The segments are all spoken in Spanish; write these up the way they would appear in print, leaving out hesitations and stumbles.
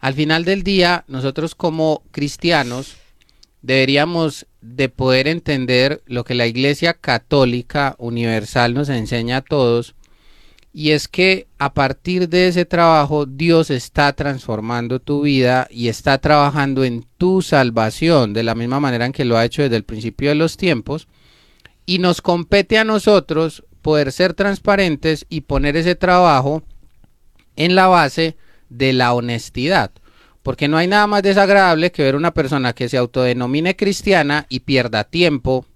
Al final del día, nosotros como cristianos deberíamos de poder entender lo que la Iglesia Católica Universal nos enseña a todos, y es que a partir de ese trabajo Dios está transformando tu vida y está trabajando en tu salvación de la misma manera en que lo ha hecho desde el principio de los tiempos, y nos compete a nosotros poder ser transparentes y poner ese trabajo en la base de la honestidad. Porque no hay nada más desagradable que ver una persona que se autodenomine cristiana y pierda tiempo,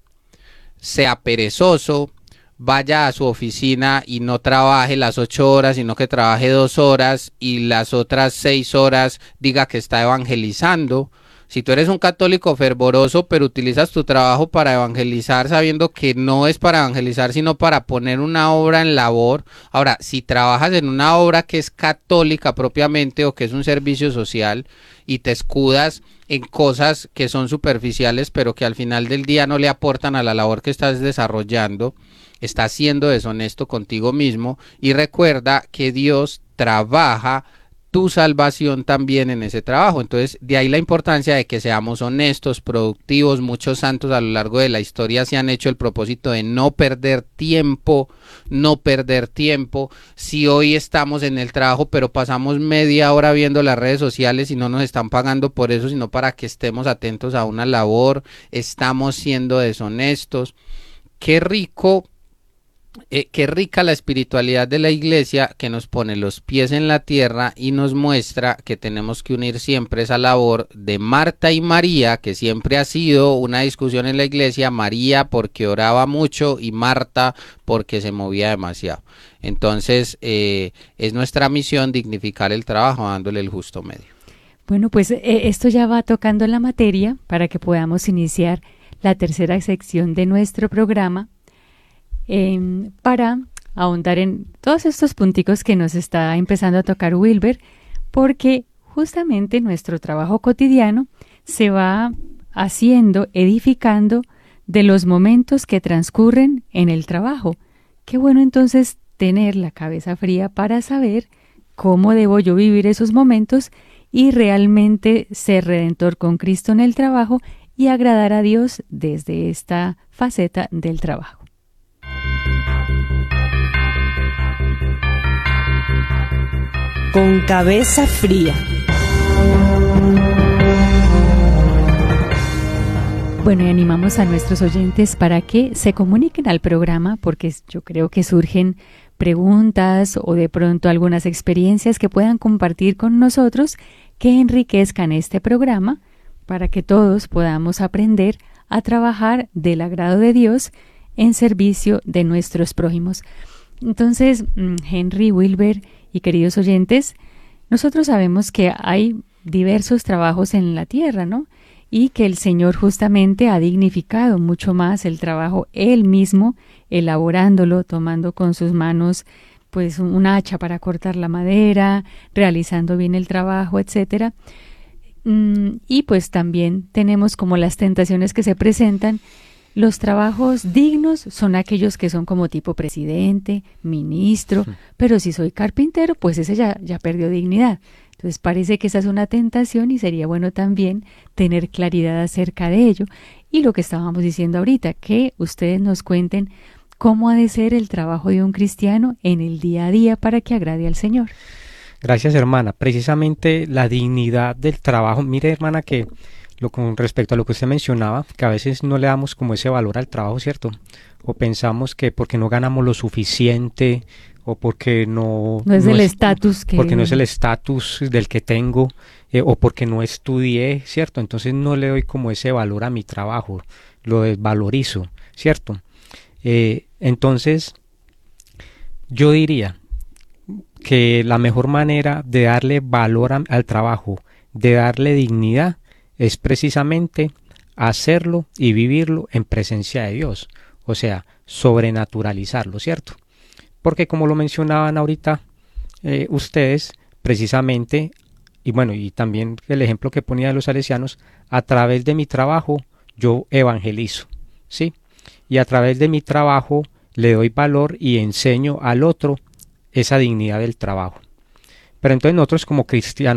sea perezoso, vaya a su oficina y no trabaje las 8 horas, sino que trabaje 2 horas y las otras 6 horas diga que está evangelizando. Si tú eres un católico fervoroso, pero utilizas tu trabajo para evangelizar sabiendo que no es para evangelizar, sino para poner una obra en labor. Ahora, si trabajas en una obra que es católica propiamente o que es un servicio social y te escudas en cosas que son superficiales, pero que al final del día no le aportan a la labor que estás desarrollando, estás siendo deshonesto contigo mismo. Y recuerda que Dios trabaja tu salvación también en ese trabajo. Entonces, de ahí la importancia de que seamos honestos, productivos. Muchos santos a lo largo de la historia se han hecho el propósito de no perder tiempo, no perder tiempo. Si hoy estamos en el trabajo, pero pasamos media hora viendo las redes sociales y no nos están pagando por eso, sino para que estemos atentos a una labor, estamos siendo deshonestos. Qué rico. Qué rica la espiritualidad de la Iglesia, que nos pone los pies en la tierra y nos muestra que tenemos que unir siempre esa labor de Marta y María, que siempre ha sido una discusión en la Iglesia. María porque oraba mucho y Marta porque se movía demasiado. Entonces es nuestra misión dignificar el trabajo dándole el justo medio. Bueno, pues esto ya va tocando la materia para que podamos iniciar la tercera sección de nuestro programa, para ahondar en todos estos punticos que nos está empezando a tocar Wilber, porque justamente nuestro trabajo cotidiano se va haciendo, edificando de los momentos que transcurren en el trabajo. Qué bueno entonces tener la cabeza fría para saber cómo debo yo vivir esos momentos y realmente ser redentor con Cristo en el trabajo y agradar a Dios desde esta faceta del trabajo. Con cabeza fría. Bueno, y animamos a nuestros oyentes para que se comuniquen al programa, porque yo creo que surgen preguntas o de pronto algunas experiencias que puedan compartir con nosotros que enriquezcan este programa para que todos podamos aprender a trabajar del agrado de Dios en servicio de nuestros prójimos. Entonces, Henry, Wilber y queridos oyentes, nosotros sabemos que hay diversos trabajos en la tierra, ¿no? Y que el Señor justamente ha dignificado mucho más el trabajo Él mismo, elaborándolo, tomando con sus manos pues un hacha para cortar la madera, realizando bien el trabajo, etcétera. Y pues también tenemos como las tentaciones que se presentan. Los trabajos dignos son aquellos que son como tipo presidente, ministro, pero si soy carpintero, pues ese ya perdió dignidad. Entonces parece que esa es una tentación y sería bueno también tener claridad acerca de ello. Y lo que estábamos diciendo ahorita, que ustedes nos cuenten cómo ha de ser el trabajo de un cristiano en el día a día para que agrade al Señor. Gracias, hermana. Precisamente la dignidad del trabajo. Mire, hermana, que con respecto a lo que usted mencionaba, que a veces no le damos como ese valor al trabajo, ¿cierto? O pensamos que porque no ganamos lo suficiente o porque no es el estatus que... Porque no es el estatus del que tengo, o porque no estudié, ¿cierto? Entonces no le doy como ese valor a mi trabajo, lo desvalorizo, ¿cierto? Entonces yo diría que la mejor manera de darle valor al trabajo, de darle dignidad, es precisamente hacerlo y vivirlo en presencia de Dios, o sea, sobrenaturalizarlo, ¿cierto? Porque como lo mencionaban ahorita ustedes, precisamente, y bueno, y también el ejemplo que ponía de los salesianos, a través de mi trabajo yo evangelizo, ¿sí? Y a través de mi trabajo le doy valor y enseño al otro esa dignidad del trabajo. Pero entonces nosotros como cristianos,